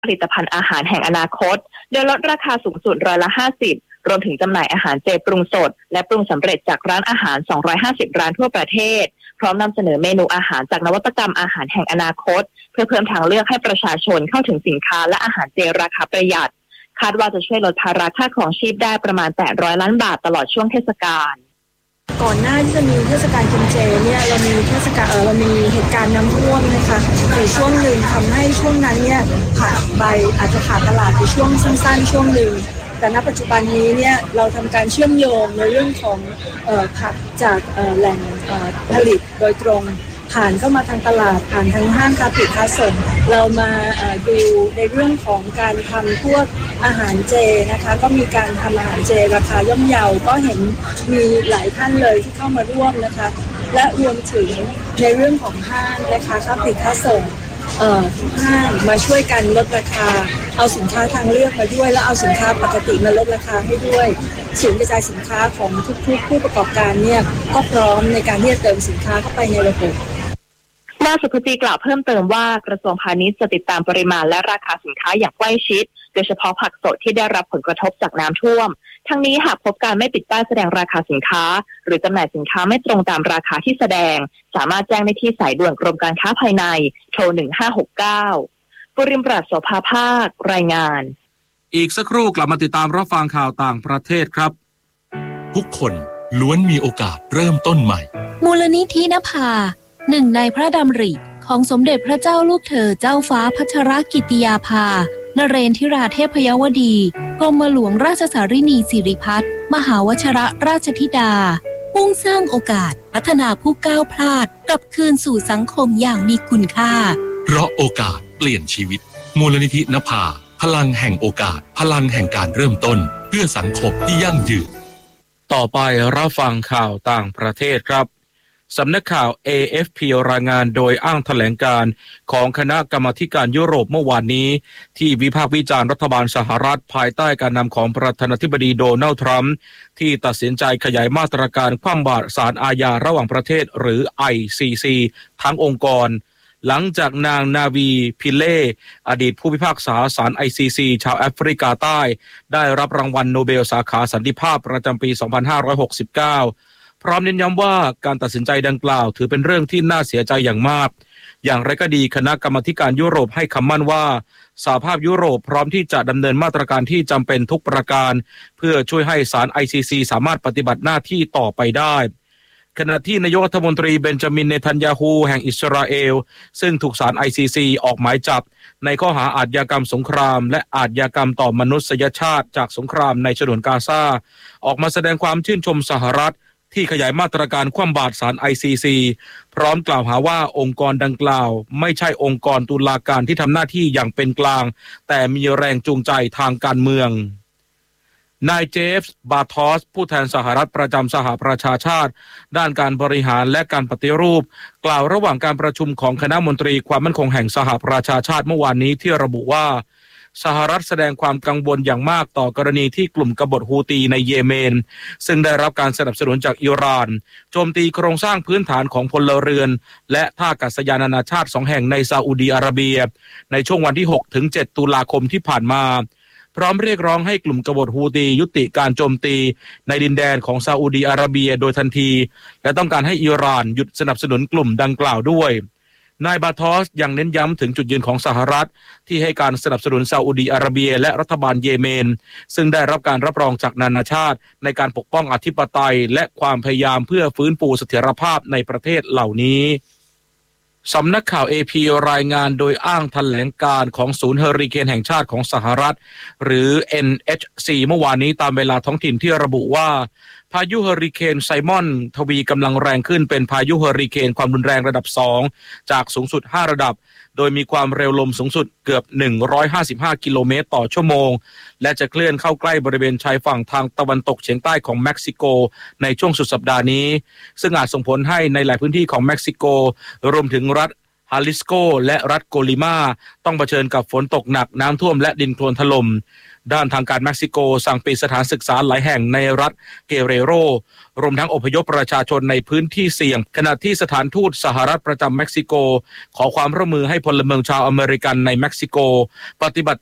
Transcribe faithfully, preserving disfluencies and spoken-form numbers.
ผลิตภัณฑ์อาหารแห่งอนาคตโดยลดราคาสูงสุดร้อยละห้าสิบรวมถึงจำหน่ายอาหารเจปรุงสดและปรุงสำเร็จจากร้านอาหารสองร้อยห้าสิบร้านทั่วประเทศพร้อมนำเสนอเมนูอาหารจากนวัตกรรมอาหารแห่งอนาคตเพื่อเพิ่มทางเลือกให้ประชาชนเข้าถึงสินค้าและอาหารเจราคาประหยัดคาดว่าจะช่วยลดภาระค่าครองชีพได้ประมาณแปดร้อยล้านบาทตลอดช่วงเทศกาลก่อนหน้าที่จะมีเทศกาลกินเจเนี่ยเรามีเทศกาลเออเรามีเหตุการณ์น้ำท่วมนะคะในช่วงหนึ่งทำให้ช่วงนั้นเนี่ยขาดใบอาจจะขาดตลาดในช่วงสั้นๆช่วงหนึ่งแต่ณปัจจุบันนี้เนี่ยเราทำการเชื่อมโยงในเรื่องของเอ่อผักจากเอ่อแหล่งเอ่อผลิตโดยตรงผ่านเข้ามาทางตลาดผ่านทางห้างค้าปลีกค้าส่งเรามาดูในเรื่องของการทำพวกอาหารเจนะคะก็มีการทำอาหารเจราคาย่อมเยาก็เห็นมีหลายท่านเลยที่เข้ามาร่วมนะคะและรวมถึงในเรื่องของห้างนะคะค้าปลีกค้าส่งเอ่อห้างมาช่วยกันลดราคาเอาสินค้าทางเลือกมาด้วยแล้วเอาสินค้าปกติมาลดราคาให้ด้วยศูนย์กระจายสินค้าของทุกๆผู้ประกอบการเนี่ยก็พร้อมในการที่จะเติมสินค้าเข้าไปในระบบนายสุภจีกล่าวเพิ่มเติมว่ากระทรวงพาณิชย์จะติดตามปริมาณและราคาสินค้าอย่างใกล้ชิดโดยเฉพาะผักสดที่ได้รับผลกระทบจากน้ำท่วมทั้งนี้หากพบการไม่ปิดป้ายแสดงราคาสินค้าหรือจำหน่ายสินค้าไม่ตรงตามราคาที่แสดงสามารถแจ้งได้ที่สายด่วนกรมการค้าภายในโทรหนึ่งห้าหกเก้าปุริมปราศโสภาภาครายงานอีกสักครู่กลับมาติดตามรับฟังข่าวต่างประเทศครับทุกคนล้วนมีโอกาสเริ่มต้นใหม่มูลนิธินภาหนึ่งในพระดำริของสมเด็จพระเจ้าลูกเธอเจ้าฟ้าพัชรกิติยาภานเรนทิราเทพยวดีกรมหลวงราชสารินีสิริพัฒน์มหาวชิรราชธิดามุ่งสร้างโอกาสพัฒนาผู้ก้าวพลาดกลับคืนสู่สังคมอย่างมีคุณค่าเพราะโอกาสเปลี่ยนชีวิตมูลนิธินภาพลังแห่งโอกาสพลังแห่งการเริ่มต้นเพื่อสังคมที่ยั่งยืนต่อไปรับฟังข่าวต่างประเทศครับสำนักข่าว เอ เอฟ พี รายงานโดยอ้างแถลงการของคณะกรรมาธิการยุโรปเมื่อวานนี้ที่วิพากษ์วิจารณ์รัฐบาลสหรัฐภายใต้การนำของประธานาธิบดีโดนัลด์ทรัมป์ที่ตัดสินใจขยายมาตรการคว่ำบาตรศาลอาญาระหว่างประเทศหรือ ไอ ซี ซี ทั้งองค์กรหลังจากนางนาวีพิเล่อดีตผู้พิพากษาศาล ไอ ซี ซี ชาวแอฟริกาใต้ได้รับรางวัลโนเบลสาขาสันติภาพประจำปีสองพันห้าร้อยหกสิบเก้าพร้อมเน้นย้ำว่าการตัดสินใจดังกล่าวถือเป็นเรื่องที่น่าเสียใจอย่างมากอย่างไรก็ดีคณะกรรมาธิการยุโรปให้คำมั่นว่าสหภาพยุโรปพร้อมที่จะดำเนินมาตรการที่จำเป็นทุกประการเพื่อช่วยให้ศาล ไอ ซี ซี สามารถปฏิบัติหน้าที่ต่อไปได้ขณะที่นายกรัฐมนตรีเบนจามินเนทันยาฮูแห่งอิสราเอลซึ่งถูกศาล ไอ ซี ซี ออกหมายจับในข้อหาอาชญากรรมสงครามและอาชญากรรมต่อมนุษยชาติจากสงครามในฉนวนกาซาออกมาแสดงความชื่นชมสหรัฐที่ขยายมาตรการคว่ำบาตรศาล ไอ ซี ซี พร้อมกล่าวหาว่าองค์กรดังกล่าวไม่ใช่องค์กรตุลาการที่ทำหน้าที่อย่างเป็นกลางแต่มีแรงจูงใจทางการเมืองนายเจฟส์บาทอสผู้แทนสหรัฐประจำสหประชาชาติด้านการบริหารและการปฏิรูปกล่าวระหว่างการประชุมของคณะมนตรีความมั่นคงแห่งสหประชาชาติเมื่อวานนี้ที่ระบุว่าสหรัฐแสดงความกังวลอย่างมากต่อกรณีที่กลุ่มกบฏฮูตีในเยเมนซึ่งได้รับการสนับสนุนจากอิหร่านโจมตีโครงสร้างพื้นฐานของพลเรือนและท่าอากาศยานนานาชาติสองแห่งในซาอุดีอาระเบียในช่วงวันที่ หกถึงเจ็ด ตุลาคมที่ผ่านมาพร้อมเรียกร้องให้กลุ่มกบฏฮูตียุติการโจมตีในดินแดนของซาอุดีอาระเบียโดยทันทีและต้องการให้อิหร่านหยุดสนับสนุนกลุ่มดังกล่าวด้วยนายบาทอสยังเน้นย้ำถึงจุดยืนของสหรัฐที่ให้การสนับสนุนซาอุดีอาระเบียและรัฐบาลเยเมนซึ่งได้รับการรับรองจากนานาชาติในการปกป้องอธิปไตยและความพยายามเพื่อฟื้นฟูเสถียรภาพในประเทศเหล่านี้สำนักข่าว เอ พี รายงานโดยอ้างแถลงการของศูนย์เฮอริเคนแห่งชาติของสหรัฐหรือ เอ็น เอช ซี เมื่อวานนี้ตามเวลาท้องถิ่นที่ระบุว่าพายุเฮอริเคนไซมอนทวีกำลังแรงขึ้นเป็นพายุเฮอริเคนความรุนแรงระดับสองจากสูงสุดห้าระดับโดยมีความเร็วลมสูงสุดเกือบหนึ่งร้อยห้าสิบห้ากิโลเมตรต่อชั่วโมงและจะเคลื่อนเข้าใกล้บริเวณชายฝั่งทางตะวันตกเฉียงใต้ของเม็กซิโกในช่วงสุดสัปดาห์นี้ซึ่งอาจส่งผลให้ในหลายพื้นที่ของเม็กซิโกรวมถึงรัฐฮาลิสโกและรัฐโกลิมาต้องเผชิญกับฝนตกหนักน้ำท่วมและดินโคลนถล่มด้านทางการเม็กซิโกสั่งปิดสถานศึกษาหลายแห่งในรัฐเกเรโรรวมทั้งอพยพประชาชนในพื้นที่เสี่ยงขณะที่สถานทูตสหรัฐประจำเม็กซิโกขอความร่วมมือให้พลเมืองชาวอเมริกันในเม็กซิโกปฏิบัติ